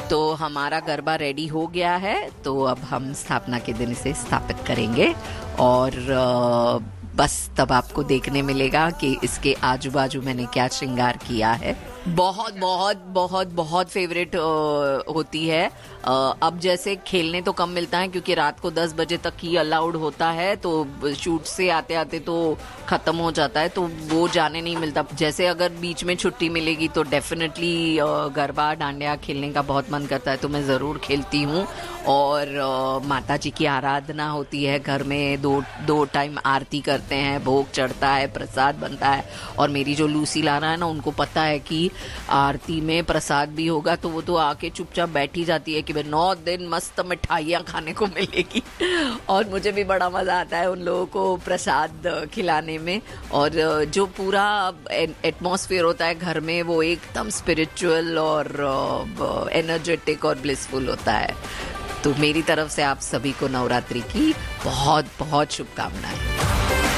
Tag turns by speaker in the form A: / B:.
A: तो हमारा गरबा रेडी हो गया है, तो अब हम स्थापना के दिन इसे स्थापित करेंगे और बस तब आपको देखने मिलेगा कि इसके आजू बाजू मैंने क्या श्रृंगार किया है। बहुत बहुत बहुत बहुत फेवरेट होती है। अब जैसे खेलने तो कम मिलता है क्योंकि रात को 10 बजे तक ही अलाउड होता है, तो शूट से आते आते तो खत्म हो जाता है, तो वो जाने नहीं मिलता। जैसे अगर बीच में छुट्टी मिलेगी तो डेफिनेटली गरबा डांडिया खेलने का बहुत मन करता है, तो मैं ज़रूर खेलती हूँ। और माता जी की आराधना होती है घर में, दो टाइम आरती करते हैं, भोग चढ़ता है, प्रसाद बनता है। और मेरी जो लूसी लाना है ना, उनको पता है कि आरती में प्रसाद भी होगा, तो वो तो आके चुपचाप बैठी जाती है कि भाई 9 दिन मस्त मिठाइयाँ खाने को मिलेगी। और मुझे भी बड़ा मज़ा आता है उन लोगों को प्रसाद खिलाने में। और जो पूरा एटमॉस्फेयर होता है घर में, वो एकदम स्पिरिचुअल और एनर्जेटिक और ब्लिसफुल होता है। तो मेरी तरफ से आप सभी को नवरात्रि की बहुत बहुत शुभकामनाएं।